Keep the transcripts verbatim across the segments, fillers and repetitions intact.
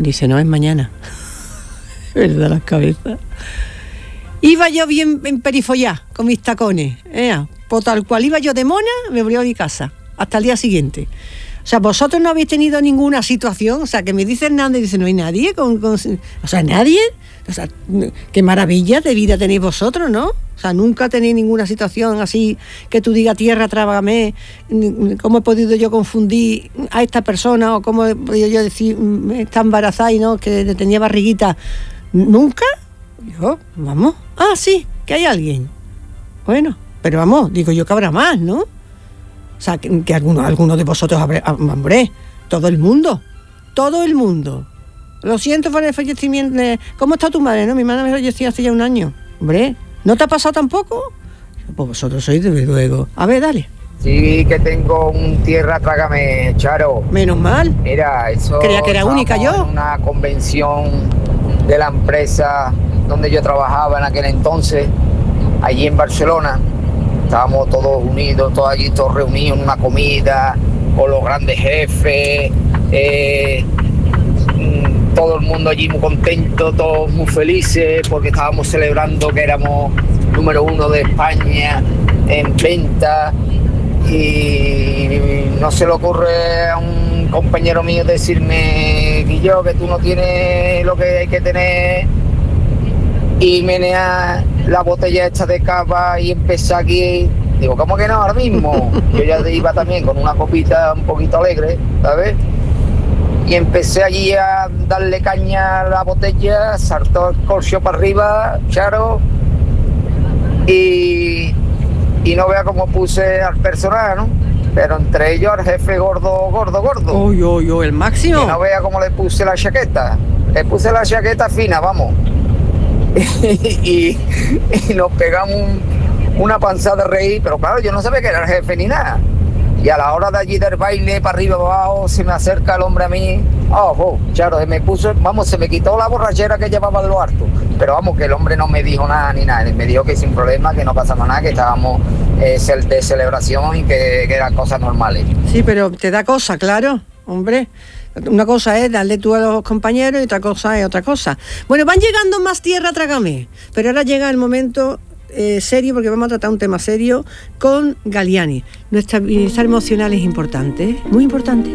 Dice, no, es mañana. ¿Verdad, las cabezas? Iba yo bien en perifollá, con mis tacones. ¿eh? Pues tal cual iba yo de mona, me volví a mi casa, hasta el día siguiente. O sea, vosotros no habéis tenido ninguna situación, o sea, que me dice Hernández, dice, no hay nadie, con, con, o sea, nadie, o sea, qué maravilla de vida tenéis vosotros, ¿no? O sea, nunca tenéis ninguna situación así que tú digas, tierra, trágame, ¿cómo he podido yo confundir a esta persona? O cómo he podido yo decir, está embarazada y no, que tenía barriguita. ¿Nunca? Yo, vamos, ah, sí, que hay alguien. Bueno, pero vamos, digo yo que habrá más, ¿no? O sea, que, que alguno, alguno de vosotros habrá, hombre, todo el mundo, todo el mundo. Lo siento por el fallecimiento. De, ¿cómo está tu madre? No, mi madre me falleció hace ya un año. Hombre, ¿no te ha pasado tampoco? Pues vosotros sois desde luego. A ver, dale. Sí, que tengo un tierra, trágame, Charo. Menos mal. Mira, eso... Creía que era única yo. En una convención de la empresa donde yo trabajaba en aquel entonces, allí en Barcelona. Estábamos todos unidos, todos allí, todos reunidos en una comida, con los grandes jefes, eh, todo el mundo allí muy contento, todos muy felices, porque estábamos celebrando que éramos número uno de España en venta, y no se le ocurre a un compañero mío decirme, Guillo, que tú no tienes lo que hay que tener, y menea la botella esta de cava y empecé aquí, digo, ¿cómo que no? Ahora mismo, yo ya iba también con una copita un poquito alegre, ¿sabes? Y empecé allí a darle caña a la botella, saltó el corcho para arriba, Charo, y, y no vea cómo puse al personal, ¿no? Pero entre ellos al jefe gordo, gordo, gordo. Uy, uy, uy, el máximo. Y no vea cómo le puse la chaqueta, le puse la chaqueta fina, vamos. y, y nos pegamos un, una panzada de reír, pero claro, yo no sabía que era el jefe ni nada. Y a la hora de allí del baile, para arriba, para abajo, se me acerca el hombre a mí. Oh, oh, Charo, se me puso, vamos, se me quitó la borrachera que llevaba en lo harto. Pero vamos, que el hombre no me dijo nada ni nada. Me dijo que sin problema, que no pasaba nada, que estábamos eh, de celebración y que, que eran cosas normales. Sí, pero te da cosa, claro, hombre. Una cosa es darle tú a los compañeros y otra cosa es otra cosa. Bueno, van llegando más tierra, trágame. Pero ahora llega el momento eh, serio, porque vamos a tratar un tema serio con Galliani. Nuestro bienestar emocional es importante, muy importante.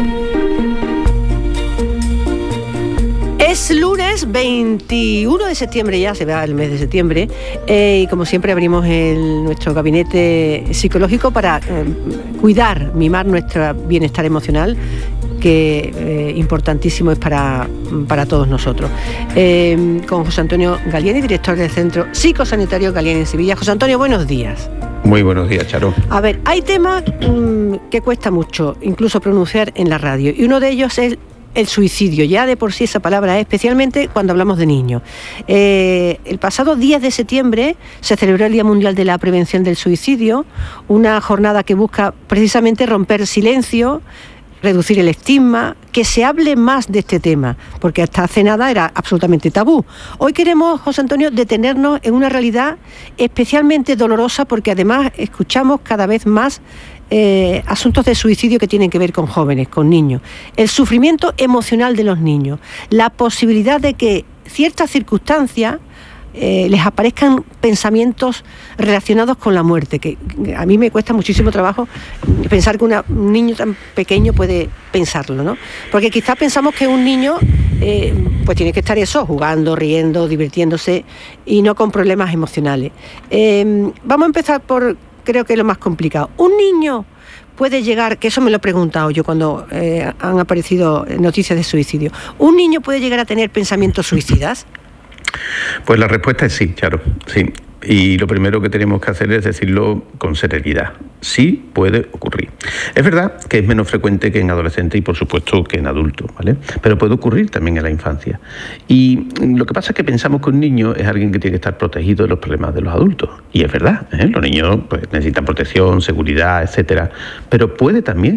Es lunes veintiuno de septiembre, ya se va el mes de septiembre, eh, y como siempre abrimos el, nuestro gabinete psicológico para eh, cuidar, mimar nuestro bienestar emocional, que eh, importantísimo es para, para todos nosotros. Eh, con José Antonio Galliani, director del Centro Psicosanitario Galliani en Sevilla. José Antonio, buenos días. Muy buenos días, Charo. A ver, hay temas mmm, que cuesta mucho, incluso pronunciar en la radio, y uno de ellos es el suicidio. Ya de por sí esa palabra es, especialmente cuando hablamos de niños. Eh, el pasado diez de septiembre se celebró el Día Mundial de la Prevención del Suicidio, una jornada que busca precisamente romper silencio, reducir el estigma, que se hable más de este tema, porque hasta hace nada era absolutamente tabú. Hoy queremos, José Antonio, detenernos en una realidad especialmente dolorosa, porque además escuchamos cada vez más eh, asuntos de suicidio que tienen que ver con jóvenes, con niños. El sufrimiento emocional de los niños, la posibilidad de que ciertas circunstancias Eh, les aparezcan pensamientos relacionados con la muerte, que, que a mí me cuesta muchísimo trabajo pensar que una, un niño tan pequeño puede pensarlo, ¿no? Porque quizás pensamos que un niño eh, pues tiene que estar eso, jugando, riendo, divirtiéndose y no con problemas emocionales. Eh, vamos a empezar por, creo que es lo más complicado. Un niño puede llegar, que eso me lo he preguntado yo cuando eh, han aparecido noticias de suicidio, ¿un niño puede llegar a tener pensamientos suicidas? Pues la respuesta es sí, Charo, sí. Y lo primero que tenemos que hacer es decirlo con serenidad. Sí puede ocurrir. Es verdad que es menos frecuente que en adolescentes y por supuesto que en adultos, ¿vale? Pero puede ocurrir también en la infancia. Y lo que pasa es que pensamos que un niño es alguien que tiene que estar protegido de los problemas de los adultos. Y es verdad, ¿eh? Los niños pues, necesitan protección, seguridad, etcétera. Pero puede también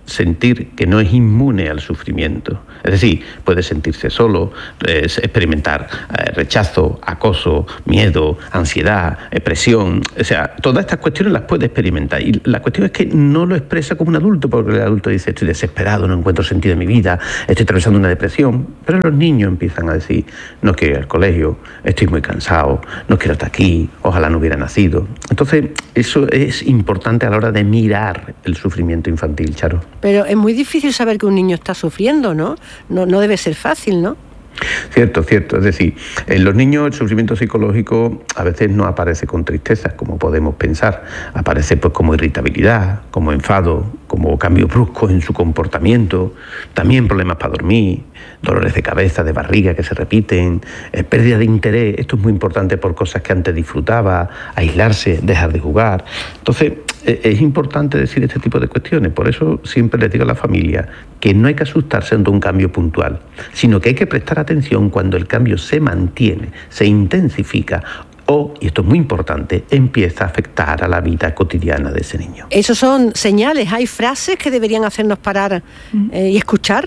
sentir que no es inmune al sufrimiento. Es decir, puede sentirse solo, eh, experimentar eh, rechazo, acoso, miedo, ansiedad, presión. O sea, todas estas cuestiones las puede experimentar. Y la cuestión es que no lo expresa como un adulto, porque el adulto dice, estoy desesperado, no encuentro sentido en mi vida, estoy atravesando una depresión. Pero los niños empiezan a decir, no quiero ir al colegio, estoy muy cansado, no quiero estar aquí, ojalá no hubiera nacido. Entonces, eso es importante a la hora de mirar el sufrimiento infantil, Charo. Pero es muy difícil saber que un niño está sufriendo, ¿no? No, no debe ser fácil, ¿no? Cierto, cierto. Es decir, en los niños el sufrimiento psicológico a veces no aparece con tristeza, como podemos pensar. Aparece pues como irritabilidad, como enfado, como cambios bruscos en su comportamiento, también problemas para dormir, dolores de cabeza, de barriga que se repiten, eh, pérdida de interés. Esto es muy importante por cosas que antes disfrutaba, aislarse, dejar de jugar. Entonces, eh, es importante decir este tipo de cuestiones. Por eso siempre les digo a la familia que no hay que asustarse ante un cambio puntual, sino que hay que prestar atención cuando el cambio se mantiene, se intensifica o, y esto es muy importante, empieza a afectar a la vida cotidiana de ese niño. ¿Esos son señales? ¿Hay frases que deberían hacernos parar eh, y escuchar?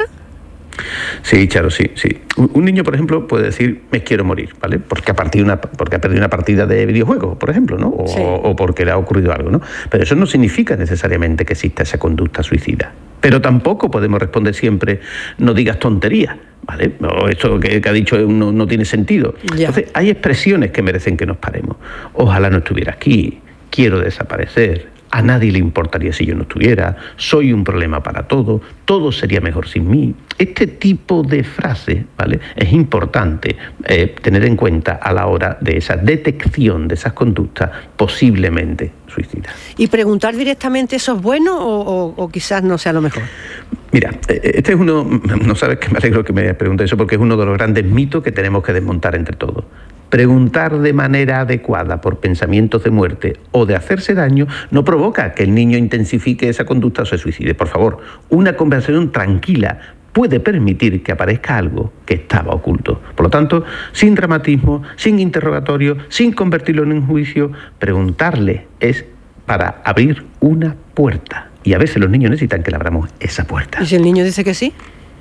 Sí, Charo, sí, sí. Un niño, por ejemplo, puede decir, me quiero morir, ¿vale? Porque ha, partido una, porque ha perdido una partida de videojuego, por ejemplo, ¿no? O, sí. o porque le ha ocurrido algo, ¿no? Pero eso no significa necesariamente que exista esa conducta suicida. Pero tampoco podemos responder siempre, no digas tonterías, ¿vale? O esto que, que ha dicho no, no tiene sentido. Ya. Entonces, hay expresiones que merecen que nos paremos. Ojalá no estuviera aquí, quiero desaparecer, a nadie le importaría si yo no estuviera, soy un problema para todo, todo sería mejor sin mí. Este tipo de frase, ¿vale?, es importante eh, tener en cuenta a la hora de esa detección de esas conductas posiblemente suicidas. ¿Y preguntar directamente eso es bueno o, o, o quizás no sea lo mejor? Mira, este es uno, no sabes que me alegro que me preguntes eso, porque es uno de los grandes mitos que tenemos que desmontar entre todos. Preguntar de manera adecuada por pensamientos de muerte o de hacerse daño no provoca que el niño intensifique esa conducta o se suicide. Por favor, una conversación tranquila puede permitir que aparezca algo que estaba oculto. Por lo tanto, sin dramatismo, sin interrogatorio, sin convertirlo en un juicio, preguntarle es para abrir una puerta. Y a veces los niños necesitan que le abramos esa puerta. ¿Y si el niño dice que sí?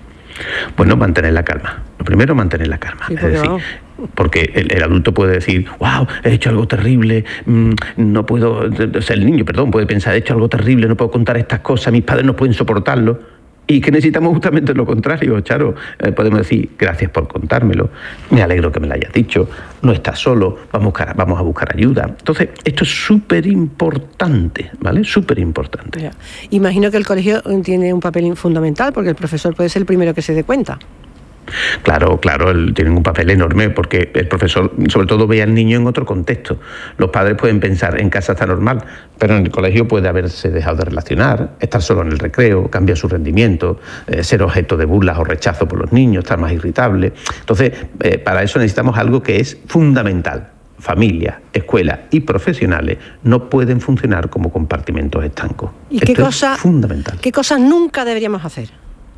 Bueno, mantener la calma. Lo primero, mantener la calma. Sí, es decir, no. Porque el, el adulto puede decir, wow, he hecho algo terrible, mmm, no puedo, o sea, el niño, perdón, puede pensar, he hecho algo terrible, no puedo contar estas cosas, mis padres no pueden soportarlo. Y que necesitamos justamente lo contrario, Charo. Eh, podemos decir, gracias por contármelo, me alegro que me lo hayas dicho, no estás solo, vamos a buscar, vamos a buscar ayuda. Entonces, esto es súper importante, ¿vale? Súper importante. Ya. Imagino que el colegio tiene un papel fundamental, porque el profesor puede ser el primero que se dé cuenta. Claro, claro, él tiene un papel enorme porque el profesor sobre todo ve al niño en otro contexto. Los padres pueden pensar, en casa está normal, pero en el colegio puede haberse dejado de relacionar, estar solo en el recreo, cambiar su rendimiento, eh, ser objeto de burlas o rechazo por los niños, estar más irritable. Entonces, eh, para eso necesitamos algo que es fundamental. Familia, escuela y profesionales no pueden funcionar como compartimentos estancos. ¿Y Esto qué cosa, es fundamental. ¿Qué cosas nunca deberíamos hacer?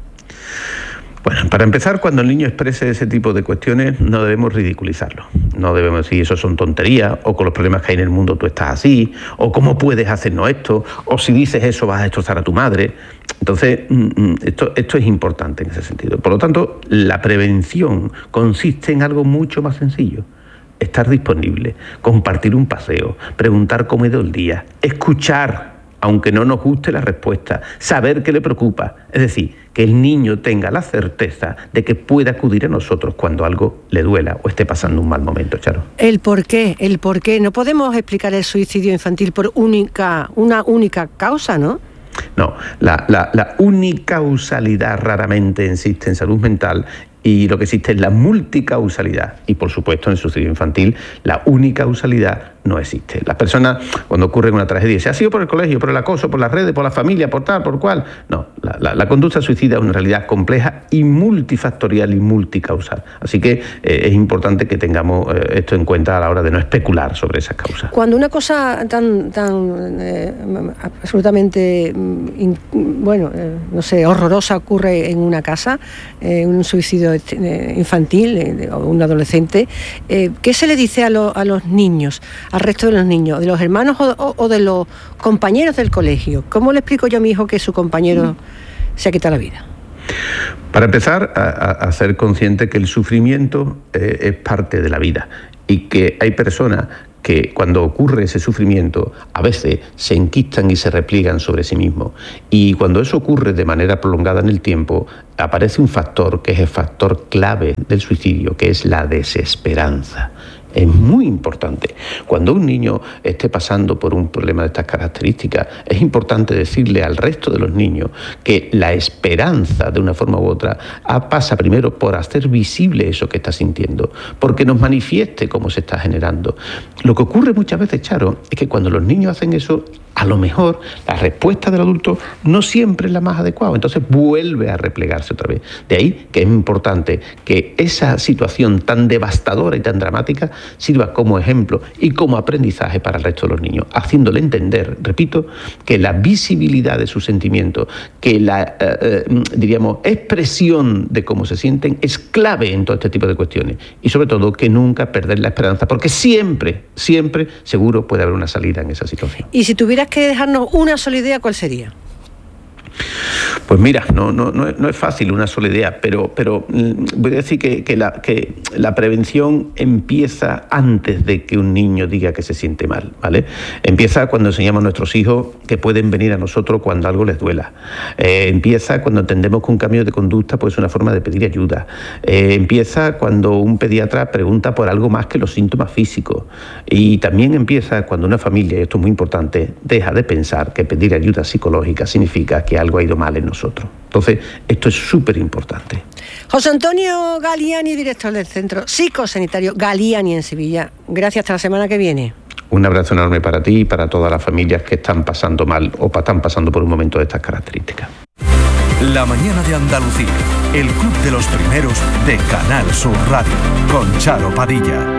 Bueno, para empezar, cuando el niño exprese ese tipo de cuestiones, no debemos ridiculizarlo. No debemos decir, eso son tonterías, o con los problemas que hay en el mundo tú estás así, o cómo puedes hacernos esto, o si dices eso vas a destrozar a tu madre. Entonces, esto, esto es importante en ese sentido. Por lo tanto, la prevención consiste en algo mucho más sencillo. Estar disponible, compartir un paseo, preguntar cómo ha ido el día, escuchar, aunque no nos guste la respuesta, saber qué le preocupa. Es decir, que el niño tenga la certeza de que puede acudir a nosotros cuando algo le duela o esté pasando un mal momento, Charo. El por qué, el por qué. No podemos explicar el suicidio infantil por única, una única causa, ¿no? No, la, la, la unicausalidad raramente existe en salud mental. Y lo que existe es la multicausalidad. Y, por supuesto, en el suicidio infantil, la unicausalidad no existe. Las personas, cuando ocurre una tragedia, dicen, ha sido por el colegio, por el acoso, por las redes, por la familia, por tal, por cual. No, la, la, la conducta suicida es una realidad compleja y multifactorial y multicausal. Así que eh, es importante que tengamos eh, esto en cuenta a la hora de no especular sobre esas causas. Cuando una cosa tan, tan eh, absolutamente, in, bueno, eh, no sé, horrorosa ocurre en una casa, eh, un suicidio infantil o un adolescente, eh, ¿qué se le dice a, lo, a los niños, a al resto de los niños, de los hermanos o, o, o de los compañeros del colegio? ¿Cómo le explico yo a mi hijo que su compañero se ha quitado la vida? Para empezar, a, a ser consciente que el sufrimiento eh, es parte de la vida y que hay personas que cuando ocurre ese sufrimiento a veces se enquistan y se repliegan sobre sí mismos, y cuando eso ocurre de manera prolongada en el tiempo aparece un factor que es el factor clave del suicidio, que es la desesperanza. Es muy importante. Cuando un niño esté pasando por un problema de estas características, es importante decirle al resto de los niños que la esperanza, de una forma u otra, pasa primero por hacer visible eso que está sintiendo, porque nos manifieste cómo se está generando. Lo que ocurre muchas veces, Charo, es que cuando los niños hacen eso, a lo mejor la respuesta del adulto no siempre es la más adecuada, entonces vuelve a replegarse otra vez. De ahí que es importante que esa situación tan devastadora y tan dramática sirva como ejemplo y como aprendizaje para el resto de los niños, haciéndole entender, repito, que la visibilidad de sus sentimientos, que la, eh, eh, diríamos, expresión de cómo se sienten es clave en todo este tipo de cuestiones, y sobre todo que nunca perder la esperanza, porque siempre, siempre seguro puede haber una salida en esa situación. Y si tuvieras que dejarnos una sola idea, ¿cuál sería? Pues mira, no, no, no, es, no es fácil una sola idea, pero, pero voy a decir que, que, la, que la prevención empieza antes de que un niño diga que se siente mal, ¿vale? Empieza cuando enseñamos a nuestros hijos que pueden venir a nosotros cuando algo les duela. Eh, empieza cuando entendemos que un cambio de conducta pues, es una forma de pedir ayuda. Eh, empieza cuando un pediatra pregunta por algo más que los síntomas físicos. Y también empieza cuando una familia, y esto es muy importante, deja de pensar que pedir ayuda psicológica significa que algo ha ido mal en nosotros. Entonces, esto es súper importante. José Antonio Galiani, director del Centro Psicosanitario Galiani en Sevilla. Gracias, hasta la semana que viene. Un abrazo enorme para ti y para todas las familias que están pasando mal o están pasando por un momento de estas características. La mañana de Andalucía, el club de los primeros de Canal Sur Radio, con Charo Padilla.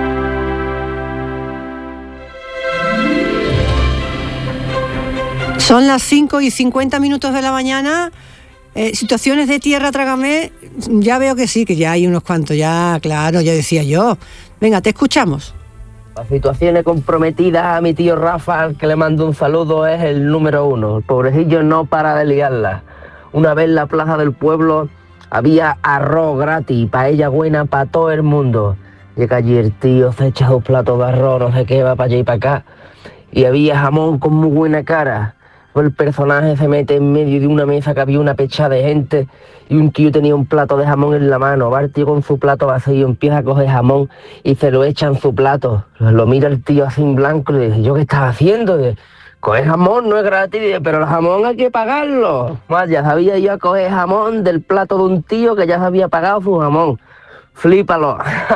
Son las cinco y cincuenta minutos de la mañana. Eh, situaciones de tierra, trágame. Ya veo que sí, que ya hay unos cuantos, ya, claro, ya decía yo. Venga, te escuchamos. Las situaciones comprometidas a mi tío Rafa, al que le mando un saludo, es el número uno. El pobrecillo no para de liarla. Una vez en la plaza del pueblo había arroz gratis, paella buena para todo el mundo. Llega allí el tío, se echa dos platos de arroz, no sé qué, va para allá y para acá. Y había jamón con muy buena cara. El personaje se mete en medio de una mesa que había una pechada de gente y un tío tenía un plato de jamón en la mano. Va el tío con su plato vacío, empieza a coger jamón y se lo echa en su plato. Lo mira el tío así en blanco y le dice, ¿yo qué estás haciendo? Y dice, coger jamón no es gratis, dice, pero el jamón hay que pagarlo. Vaya, sabía yo a coger jamón del plato de un tío que ya se había pagado su jamón. Flípalo.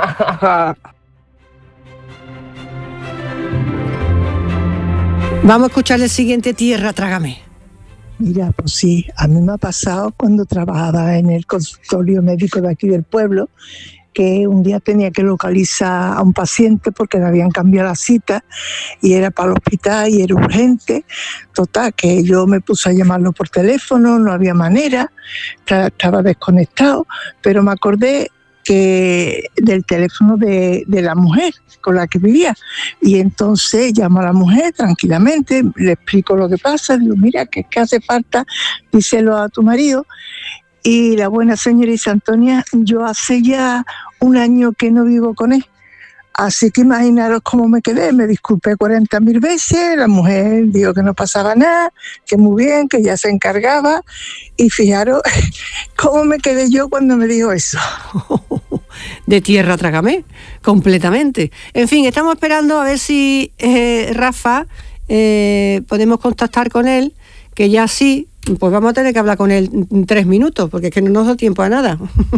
Vamos a escuchar el siguiente, Tierra, trágame. Mira, pues sí, a mí me ha pasado cuando trabajaba en el consultorio médico de aquí del pueblo, que un día tenía que localizar a un paciente porque le habían cambiado la cita y era para el hospital y era urgente. Total, que yo me puse a llamarlo por teléfono, no había manera, estaba desconectado, pero me acordé que del teléfono de, de la mujer con la que vivía, y entonces llamo a la mujer tranquilamente, le explico lo que pasa, digo, mira, que es que hace falta, díselo a tu marido. Y la buena señorita Antonia, yo hace ya un año que no vivo con él, así que imaginaros cómo me quedé. Me disculpé cuarenta mil veces, la mujer dijo que no pasaba nada, que muy bien, que ya se encargaba, y fijaros cómo me quedé yo cuando me dijo eso. De tierra, trágame, completamente. En fin, estamos esperando a ver si eh, Rafa, eh, podemos contactar con él, que ya sí, pues vamos a tener que hablar con él en tres minutos, porque es que no nos da tiempo a nada.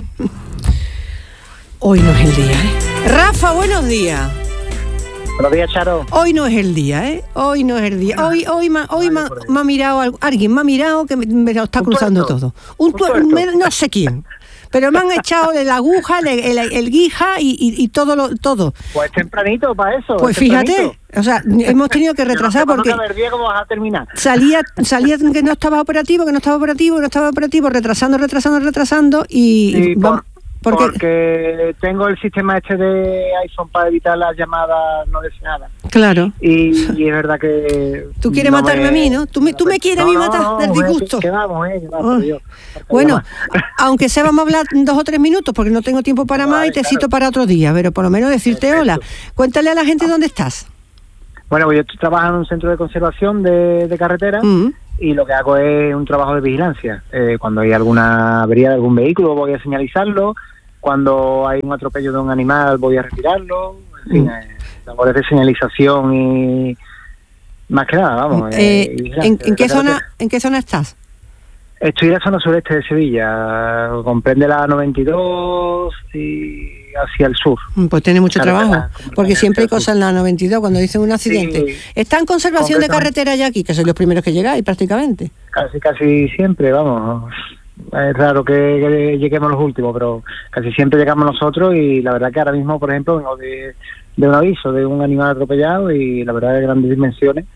Hoy no es el día, ¿eh? Rafa, buenos días. Buenos días, Charo. Hoy no es el día, ¿eh? Hoy no es el día. Hoy, hoy, ma, hoy vale, ma, me ha mirado, alguien me ha mirado que me, me lo está cruzando todo. Un, tu, me, no sé quién. Pero me han echado de la aguja, el, el, el guija y, y, y todo lo todo. Pues tempranito para eso. Pues fíjate, o sea, hemos tenido que retrasar porque no día cómo vas a terminar. salía salía que no estaba operativo, que no estaba operativo, que no estaba operativo, retrasando, retrasando, retrasando y, y vamos, ¿Por qué? Porque tengo el sistema este de iPhone para evitar las llamadas no deseadas. Claro. Y, y es verdad que... Tú quieres no matarme me, a mí, ¿no? Tú me, tú me quieres no, a mí no, matar no, del mujer, disgusto. Que vamos, eh, que vamos, Oh. por Dios. Bueno, aunque sea vamos a hablar dos o tres minutos, porque no tengo tiempo para más y te cito para otro día, pero por lo menos decirte Perfecto. hola. Cuéntale a la gente dónde estás. Bueno, pues yo estoy trabajando en un centro de conservación de, de carretera Mm. y lo que hago es un trabajo de vigilancia. Eh, cuando hay alguna avería de algún vehículo voy a señalizarlo, cuando hay un atropello de un animal voy a retirarlo, en fin, Mm. eh, labores de señalización y más que nada, vamos. Eh, eh, vigilancia ¿en, de en qué la zona, carretera. ¿En qué zona estás? Estoy en la zona sureste de Sevilla, comprende la noventa y dos y hacia el sur. Pues tiene mucho Carretera, trabajo, como porque carretera siempre hay sur. cosas en la noventa y dos cuando dicen un accidente. Sí. Está en conservación de Completamente. carretera ya aquí, que sois los primeros que llegáis prácticamente. Casi, casi siempre, vamos. Es raro que, que lleguemos los últimos, pero casi siempre llegamos nosotros y la verdad que ahora mismo, por ejemplo, vengo de, de un aviso de un animal atropellado y la verdad de grandes dimensiones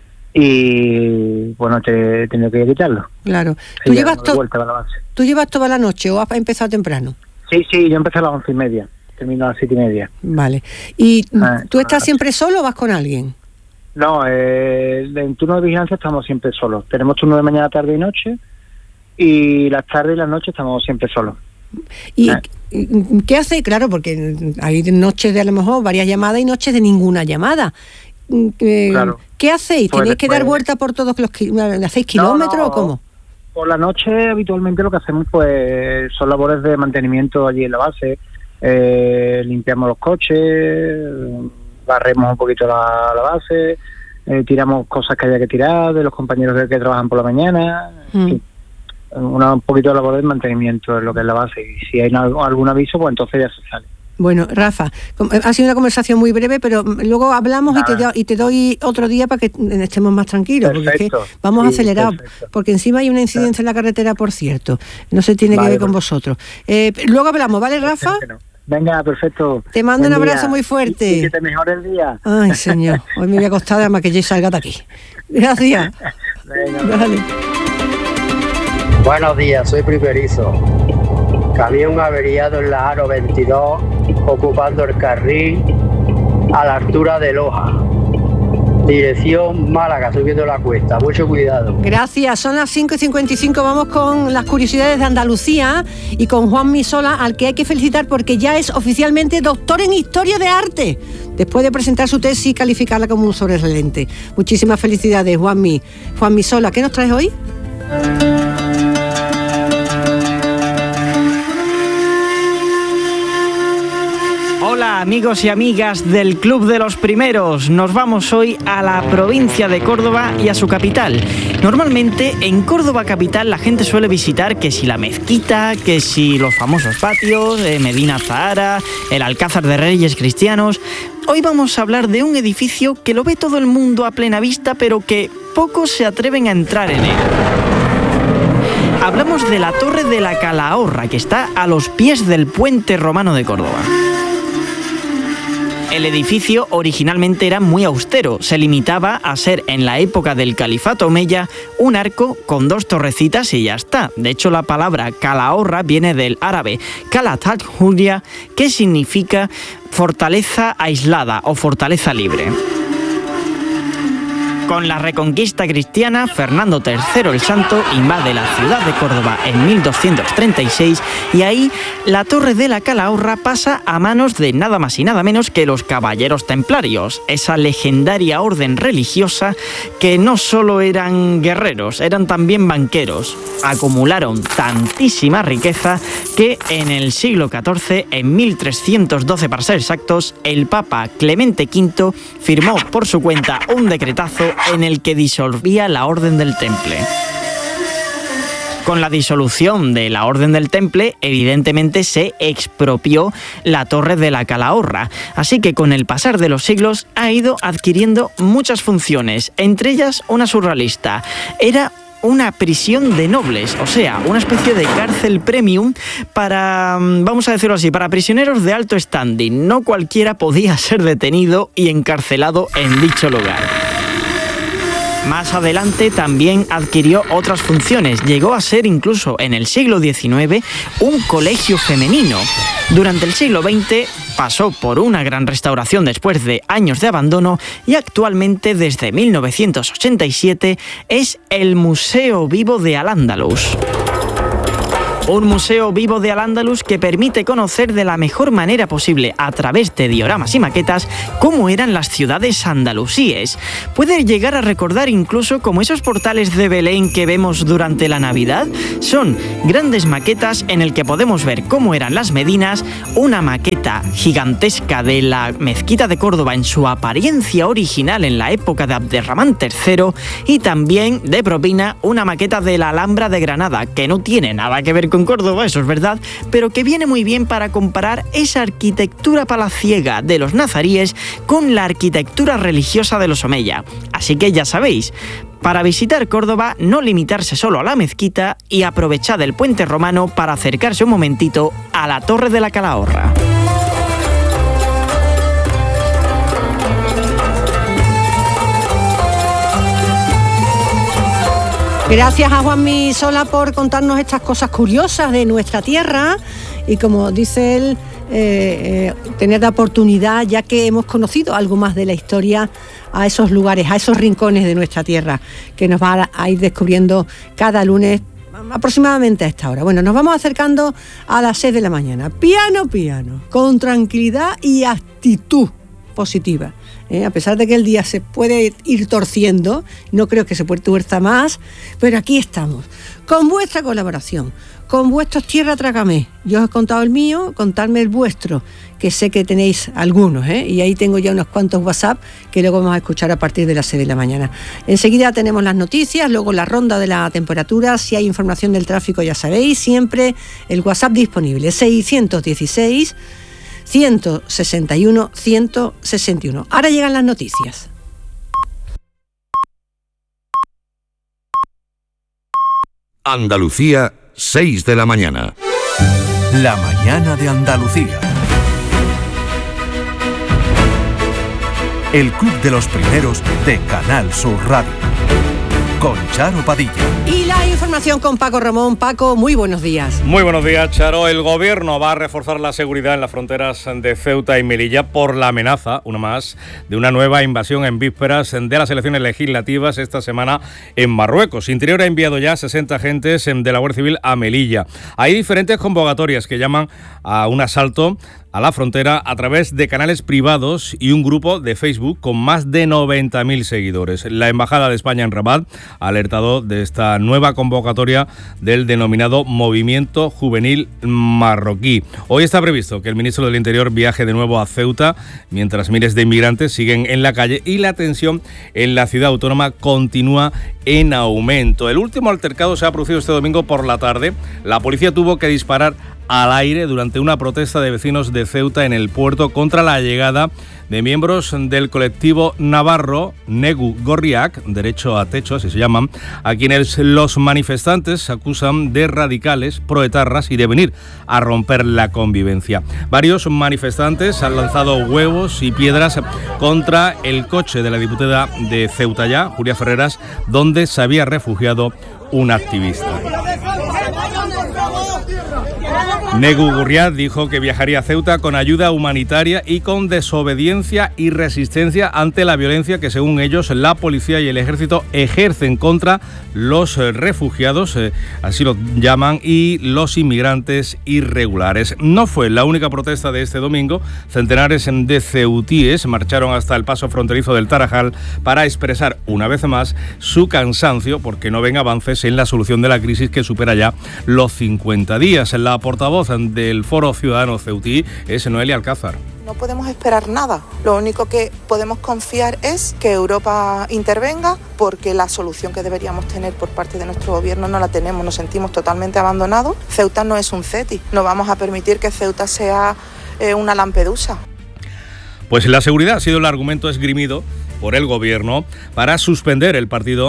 y bueno, te he tenido que quitarlo. Claro. Sí, ¿Tú, ya llevas damos de to- vuelta a la base. ¿Tú llevas toda la noche o has empezado temprano? Sí, sí, yo empecé a las once y media, termino a las siete y media. Vale. ¿Y Ah, tú estás ah, siempre solo o vas con alguien? No, eh, en turno de vigilancia estamos siempre solos. Tenemos turno de mañana, tarde y noche y las tardes y las noches estamos siempre solos. ¿Y Ah. qué hace? Claro, porque hay noches de a lo mejor varias llamadas y noches de ninguna llamada. Eh, Claro. ¿Qué hacéis? Pues ¿Tenéis que dar después- vuelta por todos los kilómetros? ¿Hacéis No, kilómetros no. o cómo? Por la noche habitualmente lo que hacemos pues son labores de mantenimiento allí en la base. Eh, limpiamos los coches, barremos un poquito la, la base, eh, tiramos cosas que haya que tirar de los compañeros que, que trabajan por la mañana. Mm. En fin, una, un poquito de labor de mantenimiento en lo que es la base. Y si hay algo- algún aviso, pues entonces ya se sale. Bueno, Rafa, com- ha sido una conversación muy breve, pero mm, luego hablamos y te, Nada. do- y te doy otro día para que mm, estemos más tranquilos, porque es que Perfecto. vamos Sí, acelerados, perfecto. porque encima hay una incidencia en la carretera, por cierto, no se tiene que Vale, ver con pues. vosotros. Eh, luego hablamos, ¿vale, Rafa? Venga, perfecto. Te mando Buen un abrazo día. muy fuerte. Y que te mejore el día. Ay, señor, hoy me voy a acostar además que yo salga de aquí. Gracias. Venga. Dale. Buenos días, soy primerizo. Camión averiado en la A noventa y dos, ocupando el carril a la altura de Loja. Dirección Málaga, subiendo la cuesta. Mucho cuidado. Gracias, son las cinco y cincuenta y cinco, vamos con las curiosidades de Andalucía y con Juan Misola, al que hay que felicitar porque ya es oficialmente doctor en Historia de Arte, después de presentar su tesis y calificarla como un sobresaliente. Muchísimas felicidades, Juanmi. Juan Misola, ¿qué nos traes hoy? Hola amigos y amigas del Club de los Primeros, nos vamos hoy a la provincia de Córdoba y a su capital. Normalmente en Córdoba capital la gente suele visitar que si la mezquita, que si los famosos patios, eh, Medina Zahara, el Alcázar de Reyes Cristianos. Hoy vamos a hablar de un edificio que lo ve todo el mundo a plena vista, pero que pocos se atreven a entrar en él. Hablamos de la Torre de la Calahorra, que está a los pies del puente romano de Córdoba. El edificio originalmente era muy austero, se limitaba a ser en la época del califato omeya un arco con dos torrecitas y ya está. De hecho, la palabra Calahorra viene del árabe Kalat al-Huria, que significa fortaleza aislada o fortaleza libre. Con la reconquista cristiana, Fernando tercero el Santo invade la ciudad de Córdoba en mil doscientos treinta y seis y ahí la Torre de la Calahorra pasa a manos de nada más y nada menos que los Caballeros Templarios, esa legendaria orden religiosa que no solo eran guerreros, eran también banqueros. Acumularon tantísima riqueza que en el siglo catorce, en mil trescientos doce para ser exactos, el Papa Clemente quinto firmó por su cuenta un decretazo en el que disolvía la Orden del Temple. Con la disolución de la Orden del Temple, evidentemente se expropió la Torre de la Calahorra, así que con el pasar de los siglos ha ido adquiriendo muchas funciones, entre ellas una surrealista. Era una prisión de nobles, o sea, una especie de cárcel premium para, vamos a decirlo así, para prisioneros de alto standing. No cualquiera podía ser detenido y encarcelado en dicho lugar. Más adelante también adquirió otras funciones. Llegó a ser incluso en el siglo diecinueve un colegio femenino. Durante el siglo veinte pasó por una gran restauración después de años de abandono y actualmente desde mil novecientos ochenta y siete es el Museo Vivo de Al-Ándalus. Un museo vivo de Al-Ándalus que permite conocer de la mejor manera posible, a través de dioramas y maquetas, cómo eran las ciudades andalusíes. Puede llegar a recordar incluso como esos portales de Belén que vemos durante la Navidad. Son grandes maquetas en el que podemos ver cómo eran las medinas, una maqueta gigantesca de la mezquita de Córdoba en su apariencia original en la época de Abderramán tercero y también de propina una maqueta de la Alhambra de Granada, que no tiene nada que ver con con Córdoba, eso es verdad, pero que viene muy bien para comparar esa arquitectura palaciega de los nazaríes con la arquitectura religiosa de los Omeya. Así que ya sabéis, para visitar Córdoba, no limitarse solo a la mezquita y aprovechar el puente romano para acercarse un momentito a la Torre de la Calahorra. Gracias a Juanmi Sola por contarnos estas cosas curiosas de nuestra tierra y, como dice él, eh, eh, tener la oportunidad, ya que hemos conocido algo más de la historia, a esos lugares, a esos rincones de nuestra tierra que nos va a ir descubriendo cada lunes aproximadamente a esta hora. Bueno, nos vamos acercando a las seis de la mañana. Piano, piano, con tranquilidad y actitud positiva. ¿Eh? A pesar de que el día se puede ir torciendo, no creo que se tuerza más, pero aquí estamos, con vuestra colaboración, con vuestros Tierra Trágame. Yo os he contado el mío, contadme el vuestro, que sé que tenéis algunos, ¿eh? Y ahí tengo ya unos cuantos WhatsApp que luego vamos a escuchar a partir de las seis de la mañana. Enseguida tenemos las noticias, luego la ronda de la temperatura, si hay información del tráfico ya sabéis, siempre el WhatsApp disponible, seiscientos dieciséis ciento sesenta y uno ciento sesenta y uno. Ahora llegan las noticias. Andalucía, seis de la mañana. La mañana de Andalucía. El club de los primeros de Canal Sur Radio. Con Charo Padilla. Y la información con Paco Ramón. Paco, muy buenos días. Muy buenos días, Charo. El gobierno va a reforzar la seguridad en las fronteras de Ceuta y Melilla por la amenaza, una más, de una nueva invasión en vísperas de las elecciones legislativas esta semana en Marruecos. Interior ha enviado ya sesenta agentes de la Guardia Civil a Melilla. Hay diferentes convocatorias que llaman a un asalto a la frontera a través de canales privados y un grupo de Facebook con más de noventa mil seguidores. La Embajada de España en Rabat ha alertado de esta nueva convocatoria del denominado Movimiento Juvenil Marroquí. Hoy está previsto que el ministro del Interior viaje de nuevo a Ceuta, mientras miles de inmigrantes siguen en la calle y la tensión en la ciudad autónoma continúa en aumento. El último altercado se ha producido este domingo por la tarde. La policía tuvo que disparar al aire durante una protesta de vecinos de Ceuta en el puerto contra la llegada de miembros del colectivo navarro Negu Gorriak, Derecho a Techo, así se llaman, a quienes los manifestantes acusan de radicales, proetarras y de venir a romper la convivencia. Varios manifestantes han lanzado huevos y piedras contra el coche de la diputada de Ceuta Ya, Julia Ferreras, donde se había refugiado un activista. Negu Gorriak dijo que viajaría a Ceuta con ayuda humanitaria y con desobediencia y resistencia ante la violencia que, según ellos, la policía y el ejército ejercen contra los refugiados, eh, así lo llaman, y los inmigrantes irregulares. No fue la única protesta de este domingo. Centenares de ceutíes marcharon hasta el paso fronterizo del Tarajal para expresar una vez más su cansancio porque no ven avances en la solución de la crisis que supera ya los cincuenta días. La portavoz del Foro Ciudadano Ceutí es Noelia Alcázar. No podemos esperar nada. Lo único que podemos confiar es que Europa intervenga, porque la solución que deberíamos tener por parte de nuestro gobierno no la tenemos. Nos sentimos totalmente abandonados. Ceuta no es un CETI. No vamos a permitir que Ceuta sea eh, una Lampedusa. Pues la seguridad ha sido el argumento esgrimido por el gobierno para suspender el partido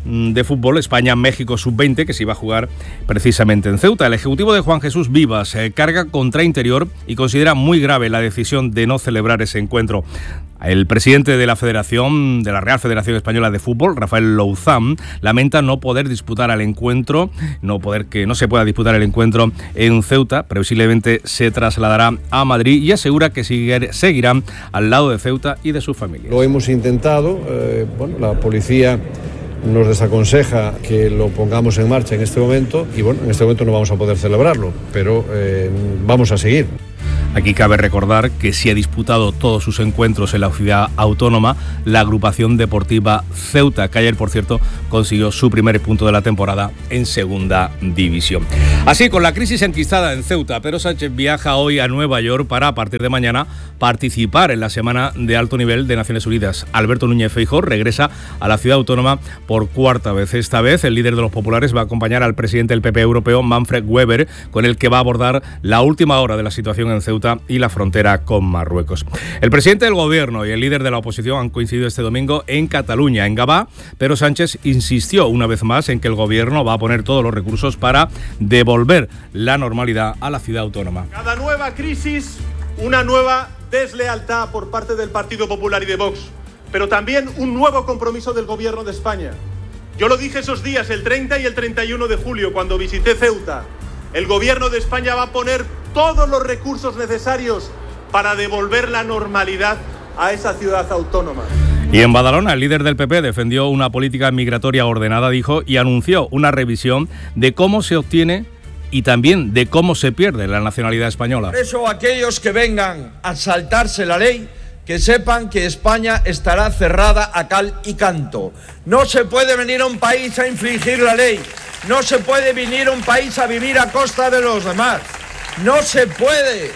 de fútbol España-México sub veinte, que se iba a jugar precisamente en Ceuta. El ejecutivo de Juan Jesús Vivas eh, carga contra Interior y considera muy grave la decisión de no celebrar ese encuentro. El presidente de la Federación, de la Real Federación Española de Fútbol, Rafael Louzán, lamenta no poder disputar el encuentro, no poder que no se pueda disputar el encuentro en Ceuta, previsiblemente se trasladará a Madrid, y asegura que sigue, seguirán al lado de Ceuta y de sus familias. Lo hemos intentado, eh, bueno, la policía nos desaconseja que lo pongamos en marcha en este momento y bueno, en este momento no vamos a poder celebrarlo, pero eh, vamos a seguir. Aquí cabe recordar que sí ha disputado todos sus encuentros en la ciudad autónoma la agrupación deportiva Ceuta, que ayer, por cierto, consiguió su primer punto de la temporada en segunda división. Así, con la crisis enquistada en Ceuta, Pedro Sánchez viaja hoy a Nueva York para, a partir de mañana, participar en la Semana de Alto Nivel de Naciones Unidas. Alberto Núñez Feijóo regresa a la ciudad autónoma por cuarta vez. Esta vez, el líder de los populares va a acompañar al presidente del P P europeo, Manfred Weber, con el que va a abordar la última hora de la situación en Ceuta y la frontera con Marruecos. El presidente del gobierno y el líder de la oposición han coincidido este domingo en Cataluña, en Gavà. Pedro Sánchez insistió una vez más en que el gobierno va a poner todos los recursos para devolver la normalidad a la ciudad autónoma. Cada nueva crisis, una nueva deslealtad por parte del Partido Popular y de Vox, pero también un nuevo compromiso del gobierno de España. Yo lo dije esos días, el treinta y el treinta y uno de julio, cuando visité Ceuta. El gobierno de España va a poner todos los recursos necesarios para devolver la normalidad a esa ciudad autónoma. Y en Badalona, el líder del P P defendió una política migratoria ordenada, dijo, y anunció una revisión de cómo se obtiene y también de cómo se pierde la nacionalidad española. Por eso, aquellos que vengan a saltarse la ley, que sepan que España estará cerrada a cal y canto. No se puede venir a un país a infringir la ley. No se puede venir a un país a vivir a costa de los demás. No se puede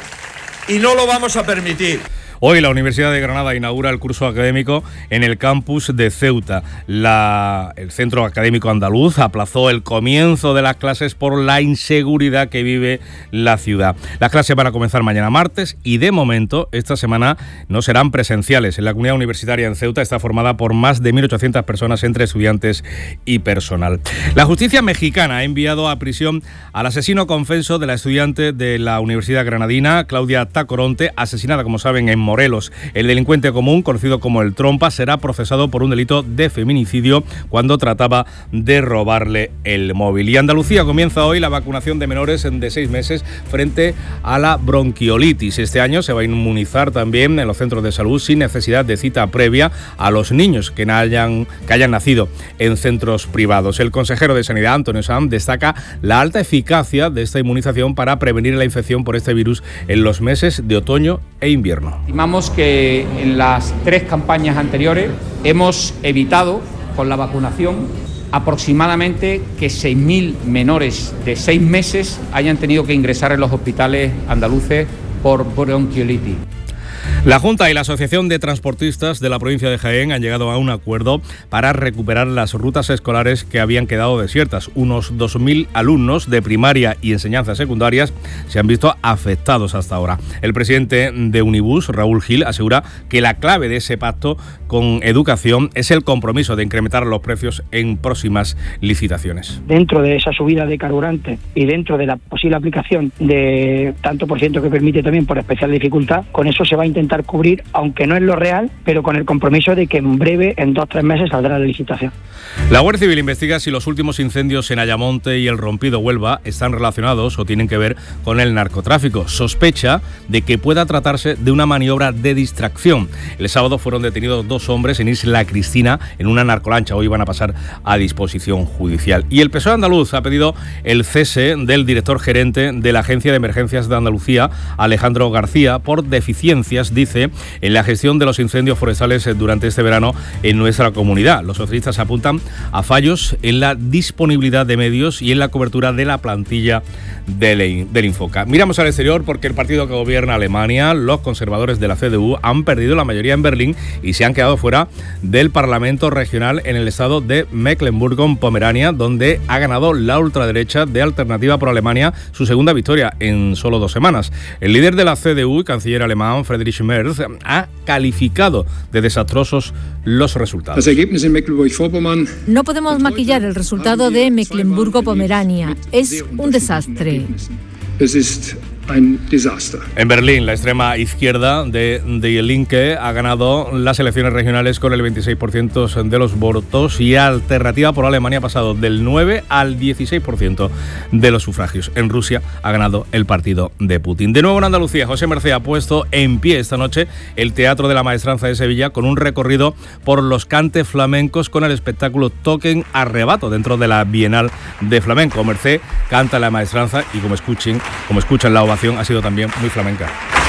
y no lo vamos a permitir. Hoy la Universidad de Granada inaugura el curso académico en el campus de Ceuta. La, el Centro Académico Andaluz aplazó el comienzo de las clases por la inseguridad que vive la ciudad. Las clases van a comenzar mañana martes y de momento esta semana no serán presenciales. La comunidad universitaria en Ceuta está formada por más de mil ochocientas personas entre estudiantes y personal. La justicia mexicana ha enviado a prisión al asesino confeso de la estudiante de la Universidad Granadina, Claudia Tacoronte, asesinada, como saben, en Morelos. El delincuente común, conocido como el Trompa, será procesado por un delito de feminicidio cuando trataba de robarle el móvil. Y Andalucía comienza hoy la vacunación de menores de seis meses frente a la bronquiolitis. Este año se va a inmunizar también en los centros de salud sin necesidad de cita previa a los niños que hayan, que hayan nacido en centros privados. El consejero de Sanidad, Antonio Sanz, destaca la alta eficacia de esta inmunización para prevenir la infección por este virus en los meses de otoño e invierno. Estimamos que en las tres campañas anteriores hemos evitado con la vacunación aproximadamente que seis mil menores de seis meses hayan tenido que ingresar en los hospitales andaluces por bronquiolitis. La Junta y la Asociación de Transportistas de la provincia de Jaén han llegado a un acuerdo para recuperar las rutas escolares que habían quedado desiertas. Unos dos mil alumnos de primaria y enseñanzas secundarias se han visto afectados hasta ahora. El presidente de Unibus, Raúl Gil, asegura que la clave de ese pacto con educación es el compromiso de incrementar los precios en próximas licitaciones. Dentro de esa subida de carburante y dentro de la posible aplicación de tanto por ciento que permite también por especial dificultad, con eso se va a intentar cubrir, aunque no es lo real, pero con el compromiso de que en breve, en dos o tres meses, saldrá la licitación. La Guardia Civil investiga si los últimos incendios en Ayamonte y el Rompido Huelva están relacionados o tienen que ver con el narcotráfico. Sospecha de que pueda tratarse de una maniobra de distracción. El sábado fueron detenidos dos hombres en Isla Cristina en una narcolancha. Hoy van a pasar a disposición judicial. Y el P S O E andaluz ha pedido el cese del director gerente de la Agencia de Emergencias de Andalucía, Alejandro García, por deficiencias, dice, en la gestión de los incendios forestales durante este verano en nuestra comunidad. Los socialistas apuntan a fallos en la disponibilidad de medios y en la cobertura de la plantilla del, del Infoca. Miramos al exterior porque el partido que gobierna Alemania, los conservadores de la C D U, han perdido la mayoría en Berlín y se han quedado fuera del Parlamento regional en el estado de Mecklemburgo-Pomerania, donde ha ganado la ultraderecha de Alternativa por Alemania su segunda victoria en solo dos semanas. El líder de la C D U y canciller alemán, Friedrich Merz ha calificado de desastrosos los resultados. No podemos maquillar el resultado de Mecklemburgo-Pomerania. Es un desastre. En Berlín, la extrema izquierda de Die Linke ha ganado las elecciones regionales con el veintiséis por ciento de los votos y Alternativa por Alemania ha pasado del nueve al dieciséis por ciento de los sufragios. En Rusia ha ganado el partido de Putin. De nuevo en Andalucía, José Mercé ha puesto en pie esta noche el Teatro de la Maestranza de Sevilla con un recorrido por los cantes flamencos con el espectáculo Toquen Arrebato dentro de la Bienal de Flamenco. Mercé canta la Maestranza y como escuchen, como escuchan la ovación ha sido también muy flamenca.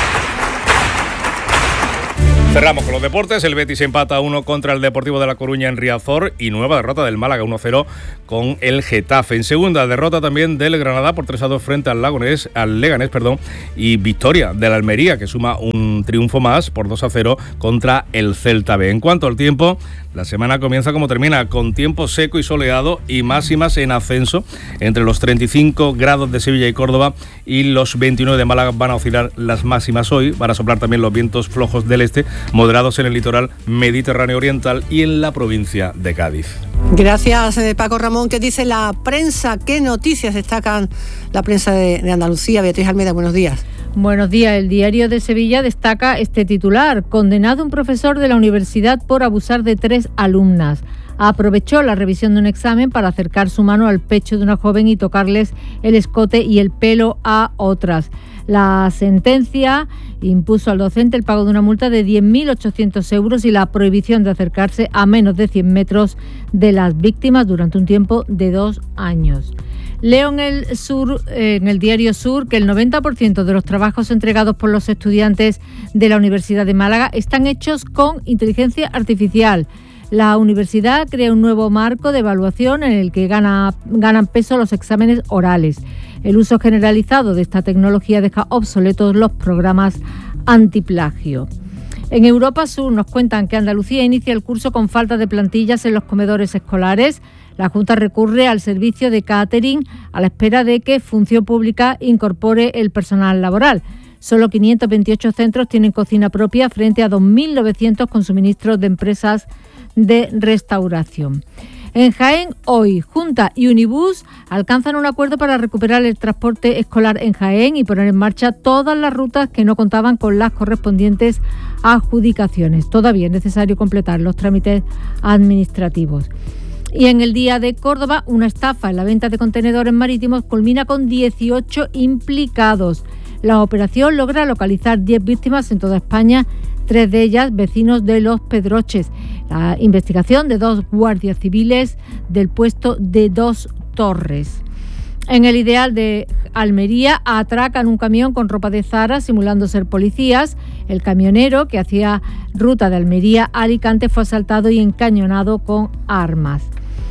Cerramos con los deportes. El Betis empata a uno contra el Deportivo de La Coruña en Riazor y nueva derrota del Málaga uno cero con el Getafe. En segunda, derrota también del Granada por tres a dos frente al Lagonés, al Leganés, perdón, y victoria del Almería que suma un triunfo más por dos a cero contra el Celta B. En cuanto al tiempo, la semana comienza como termina, con tiempo seco y soleado y máximas en ascenso entre los treinta y cinco grados de Sevilla y Córdoba y los veintinueve de Málaga. Van a oscilar las máximas hoy, van a soplar también los vientos flojos del este, moderados en el litoral mediterráneo oriental y en la provincia de Cádiz. Gracias, eh, Paco Ramón. ¿Qué dice la prensa? ¿Qué noticias destacan la prensa de, de Andalucía? Beatriz Almeida, buenos días. Buenos días. El Diario de Sevilla destaca este titular: condenado un profesor de la universidad por abusar de tres alumnas. Aprovechó la revisión de un examen para acercar su mano al pecho de una joven y tocarles el escote y el pelo a otras. La sentencia impuso al docente el pago de una multa de diez mil ochocientos euros y la prohibición de acercarse a menos de cien metros de las víctimas durante un tiempo de dos años. Leo en el, sur, en el Diario Sur que el noventa por ciento de los trabajos entregados por los estudiantes de la Universidad de Málaga están hechos con inteligencia artificial. La universidad crea un nuevo marco de evaluación en el que gana, ganan peso los exámenes orales. El uso generalizado de esta tecnología deja obsoletos los programas antiplagio. En Europa Sur nos cuentan que Andalucía inicia el curso con falta de plantillas en los comedores escolares. La Junta recurre al servicio de catering a la espera de que Función Pública incorpore el personal laboral. Solo quinientos veintiocho centros tienen cocina propia frente a dos mil novecientos con suministros de empresas de restauración. En Jaén, hoy, Junta y Unibus alcanzan un acuerdo para recuperar el transporte escolar en Jaén y poner en marcha todas las rutas que no contaban con las correspondientes adjudicaciones. Todavía es necesario completar los trámites administrativos. Y en el Día de Córdoba, una estafa en la venta de contenedores marítimos culmina con dieciocho implicados. La operación logra localizar diez víctimas en toda España, tres de ellas vecinos de Los Pedroches. La investigación de dos guardias civiles del puesto de Dos Torres. En el Ideal de Almería atracan un camión con ropa de Zara simulando ser policías. El camionero, que hacía ruta de Almería a Alicante, fue asaltado y encañonado con armas.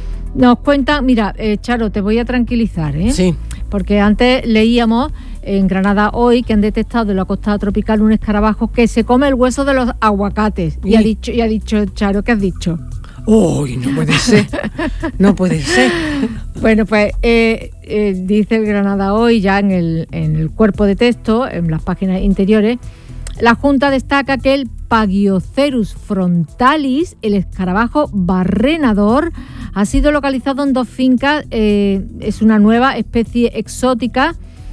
Nos cuentan, mira, eh, Charo, te voy a tranquilizar, ¿eh? Sí. Porque antes leíamos en Granada Hoy que han detectado en la costa tropical un escarabajo que se come el hueso de los aguacates. Y, y ha dicho, y ha dicho, Charo, ¿qué has dicho? ¡Uy, no puede ser! No puede ser. Bueno, pues eh, eh, dice el Granada Hoy, ya en el, en el cuerpo de texto, en las páginas interiores, la Junta destaca que el Pagiocerus frontalis, el escarabajo barrenador, ha sido localizado en dos fincas. Eh, es una nueva especie exótica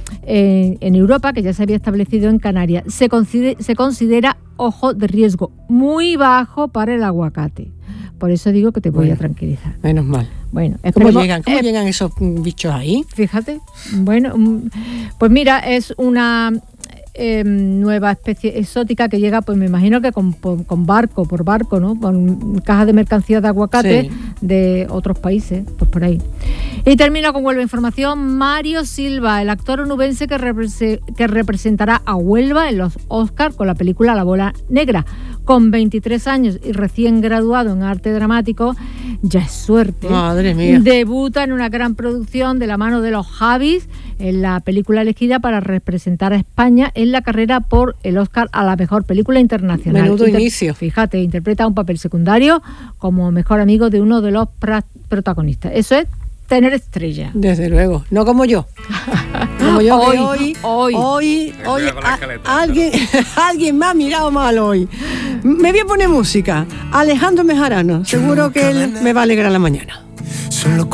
eh, en Europa que ya se había establecido en Canarias. Se considera, se considera ojo de riesgo muy bajo para el aguacate. Por eso digo que te voy bueno, a tranquilizar. Menos mal. Bueno, ¿Cómo llegan, cómo eh, llegan esos bichos ahí? Fíjate. Bueno, pues mira, es una eh, nueva especie exótica que llega, pues me imagino que con, con barco, por barco, ¿no? Con cajas de mercancías de aguacate sí. de otros países, pues por ahí. Y termino con Huelva Información. Mario Silva, el actor onubense que, repre- que representará a Huelva en los Oscars con la película La Bola Negra. Con veintitrés años y recién graduado en arte dramático, ya es suerte. Madre mía. Debuta en una gran producción de la mano de los Javis, en la película elegida para representar a España en la carrera por el Oscar a la mejor película internacional. Menudo Inter- inicio. Fíjate, interpreta un papel secundario como mejor amigo de uno de los pra- protagonistas. Eso es tener estrella. Desde luego, no como yo. como yo Hoy, que hoy, hoy, hoy, hoy, Cuidado con la a- escaleta, alguien, alguien me ha mirado mal hoy. Me voy a poner música. Alejandro Mejarano, seguro que él me va a alegrar la mañana. Solo